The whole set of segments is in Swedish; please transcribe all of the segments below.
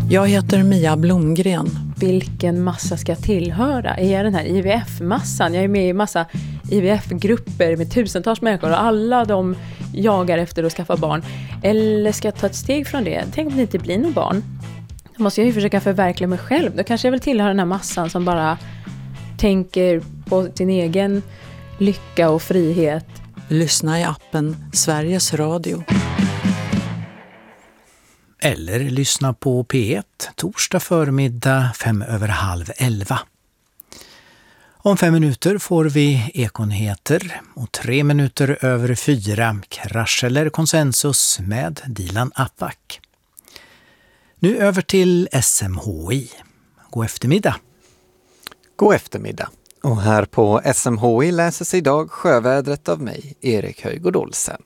Jag heter Mia Blomgren. Vilken massa ska jag tillhöra? Är jag den här IVF-massan? Jag är med i massa IVF-grupper med tusentals människor och alla de jagar efter att skaffa barn. Eller ska jag ta ett steg från det? Tänk om det inte blir något barn. Då måste jag ju försöka förverkliga mig själv. Då kanske jag vill tillhöra den här massan som bara tänker på sin egen lycka och frihet. Lyssna i appen Sveriges Radio. Eller lyssna på P1 torsdag förmiddag 11:05. Om 5 minuter får vi Ekonheter och 4:03 Krasch eller konsensus med Dilan Apak. Nu över till SMHI. God eftermiddag. God eftermiddag. Och här på SMHI läses idag sjövädret av mig, Erik Höjgård Olsen.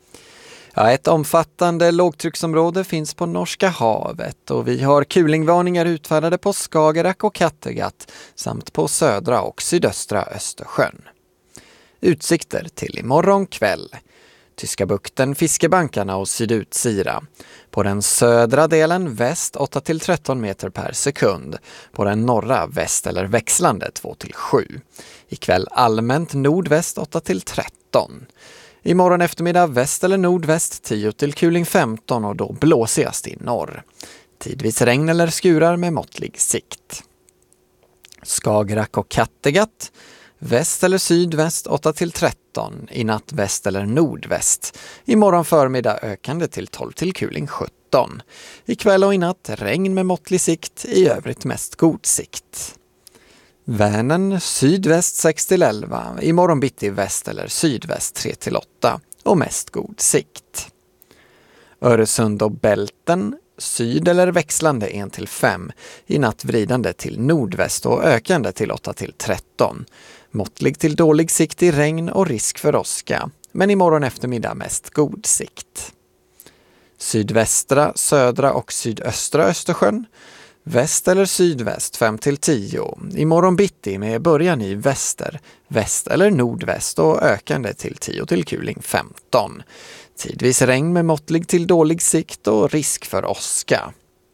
Ja, ett omfattande lågtrycksområde finns på Norska havet och vi har kulingvarningar utfärdade på Skagerrak och Kattegatt samt på södra och sydöstra Östersjön. Utsikter till imorgon kväll. Tyska bukten, Fiskebankarna och Sydutsira. På den södra delen väst 8-13 meter per sekund. På den norra väst eller växlande 2-7. Ikväll allmänt nordväst 8-13. Imorgon eftermiddag väst eller nordväst 10 till kuling 15 och då blåsigast i norr. Tidvis regn eller skurar med måttlig sikt. Skagerrak och Kattegatt. Väst eller sydväst 8-13, i natt väst eller nordväst. Imorgon förmiddag ökande till 12 till kuling 17. Ikväll och i natt regn med måttlig sikt, i övrigt mest god sikt. Vänern sydväst 6-11, imorgon bitti väst eller sydväst 3-8 och mest god sikt. Öresund och Bälten syd eller växlande 1-5, i natt vridande till nordväst och ökande till 8-13. Måttlig till dålig sikt i regn och risk för åska, men imorgon eftermiddag mest god sikt. Sydvästra, södra och sydöstra Östersjön. Väst eller sydväst 5-10, imorgon bitti med början i väster, väst eller nordväst och ökande till 10 till kuling 15. Tidvis regn med måttlig till dålig sikt och risk för åska.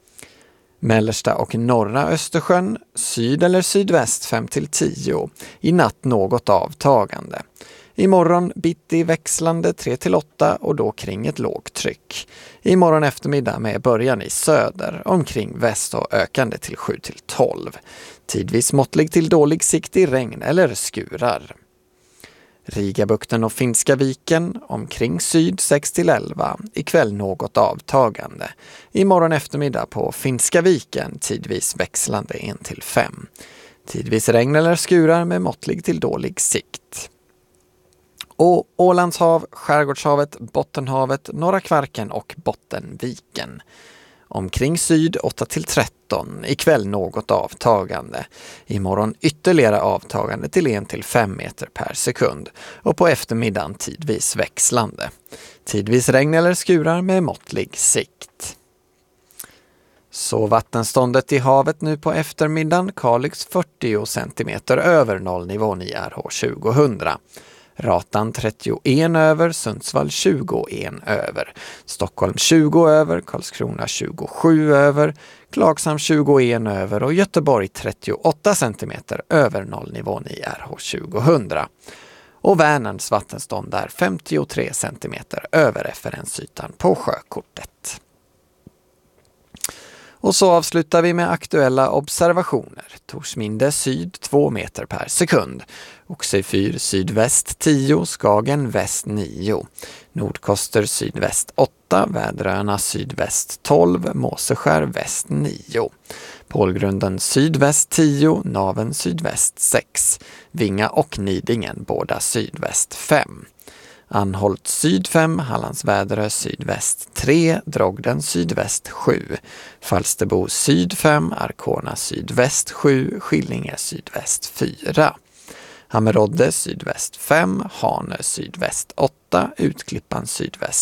Mellersta och norra Östersjön, syd eller sydväst 5-10, i natt något avtagande. Imorgon bitti växlande 3-8 och då kring ett lågtryck. Imorgon eftermiddag med början i söder, omkring väst och ökande till 7-12. Tidvis måttlig till dålig sikt i regn eller skurar. Rigabukten och Finska viken, omkring syd 6-11, ikväll något avtagande. Imorgon eftermiddag på Finska viken, tidvis växlande 1-5. Tidvis regn eller skurar med måttlig till dålig sikt. Och Ålandshav, Skärgårdshavet, Bottenhavet, Norra Kvarken och Bottenviken. Omkring syd 8-13, ikväll något avtagande. Imorgon ytterligare avtagande till 1-5 meter per sekund. Och på eftermiddagen tidvis växlande. Tidvis regn eller skurar med måttlig sikt. Så vattenståndet i havet nu på eftermiddagen, Kalix 40 centimeter över nollnivån i RH 2000. Ratan 31 över, Sundsvall 21 över, Stockholm 20 över, Karlskrona 27 över, Klagshamn 21 över och Göteborg 38 centimeter över nollnivån i RH 2000. Och Vänerns vattenstånd är 53 centimeter över referensytan på sjökortet. Och så avslutar vi med aktuella observationer. Torsminde syd 2 meter per sekund. Oxöfyr sydväst 10, Skagen väst 9. Nordkoster sydväst 8, Väderöarna sydväst 12, Måseskär väst 9. Pålgrunden sydväst 10, Naven sydväst 6. Vinga och Nidingen båda sydväst 5. Anholt syd 5, Hallandsväderö sydväst 3, Drogden sydväst 7, Falsterbo syd 5, Arkona sydväst 7, Skillinge sydväst 4. Hammerodde sydväst 5, Hanö sydväst 8, Utklippan sydväst